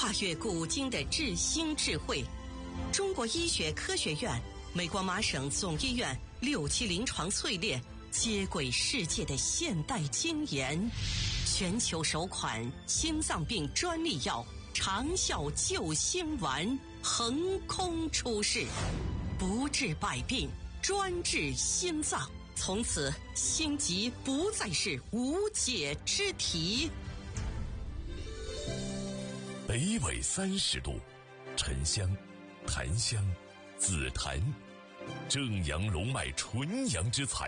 跨越古今的治新智慧，中国医学科学院、美国麻省总医院6期临床淬炼，接轨世界的现代经研，全球首款心脏病专利药长效救心丸横空出世，不治百病，专治心脏。从此，心疾不再是无解之题。 北纬30度，沉香、檀香、紫檀，正阳龙脉纯阳之材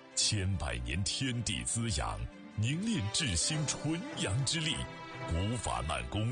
，10000年天地滋养，凝练治心纯阳之力，古法慢工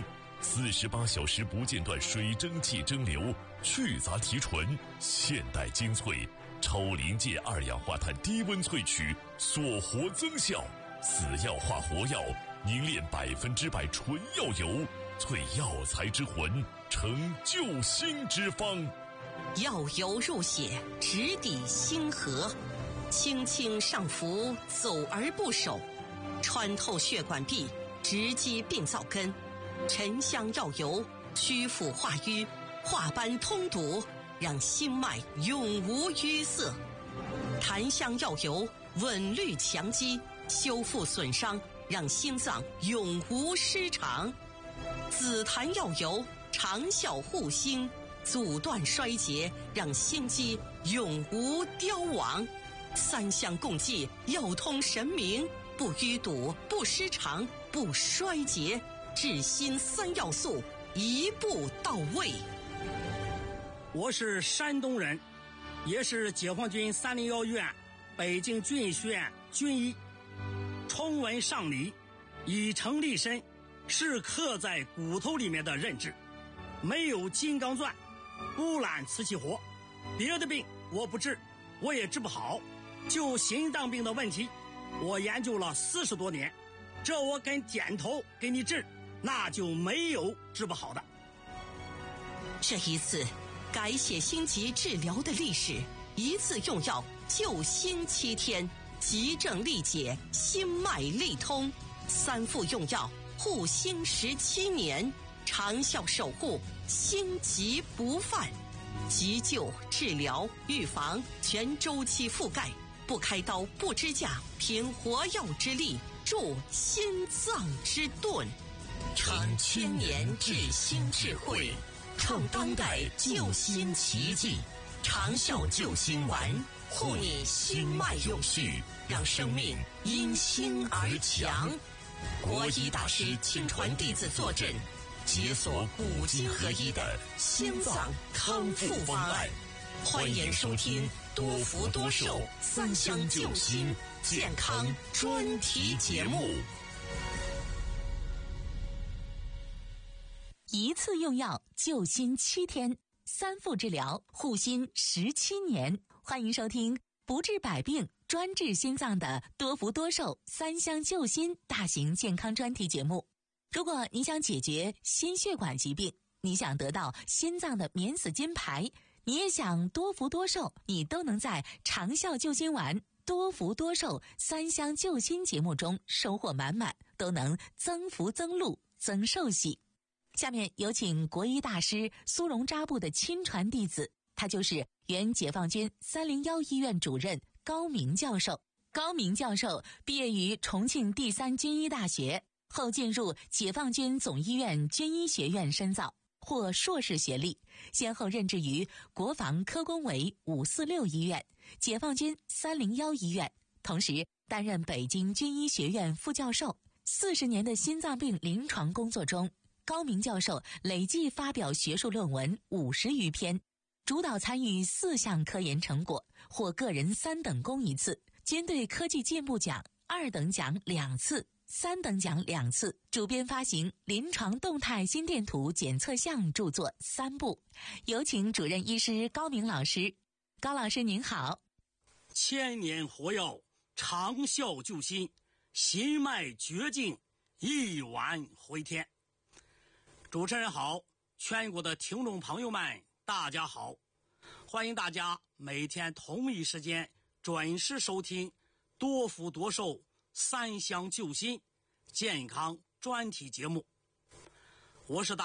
，48小时不间断水蒸气蒸馏，去杂提纯，现代精粹，超临界2氧化碳低温萃取，锁活增效，死药化活药，凝练100%纯药油，萃药材之魂，成救心之方。 药油入血，直抵心河，轻轻上浮，走而不守，穿透血管壁，直击病灶根。沉香药油祛腐化瘀，化斑通堵，让心脉永无淤塞。檀香药油稳律强肌，修复损伤，让心脏永无失常。紫檀药油长效护心，阻断衰竭，让心肌永无凋亡。3香共济，药通神明，不淤堵，不失常，不衰竭，治心3要素一步到位。 我是山东人，也是解放军301医院北京军医学院军医。崇文尚理，以诚立身，是刻在骨头里面的认知。没有金刚钻，不揽瓷器活。别的病我不治，我也治不好。就心脏病的问题，我研究了40多年，这我跟点头给你治，那就没有治不好的。 这一次改写心疾治疗的历史，一次用药救心7天，急症力解，心脉力通，3副用药护心17年，长效守护，心疾不犯。急救、治疗、预防全周期覆盖，不开刀不支架，凭活药之力助心脏之盾， 传千年治心智慧，创当代救心奇迹。长效救心丸，护你心脉有序，让生命因心而强。国医大师亲传弟子坐镇，解锁古今合一的心脏康复方案。欢迎收听多福多寿3香救心健康专题节目。 一次用药救心7天，3副治疗护心17年。欢迎收听不治百病专治心脏的多福多寿3香救心大型健康专题节目。如果你想解决心血管疾病，你想得到心脏的免死金牌，你也想多福多寿，你都能在长效救心丸多福多寿3香救心节目中收获满满，都能增福增禄增寿喜。下面有请国医大师苏荣扎布的亲传弟子，他就是原解放军301医院主任高明教授。高明教授毕业于重庆第3军医大学，后进入解放军总医院军医学院深造，获硕士学历，先后任职于国防科工委546医院、解放军301医院，同时担任北京军医学院副教授。40年的心脏病临床工作中，高明教授累计发表学术论文50余篇，主导参与4项科研成果，获个人3等功1次，军队科技进步奖2等奖2次，3等奖2次，主编发行临床动态心电图检测项著作3部。有请主任医师高明老师。高老师您好。 千年活药，长效救心，心脉绝境，一丸回天。主持人好，全国的听众朋友们大家好，欢迎大家每天同一时间准时收听多福多寿3香救心健康专题节目。我是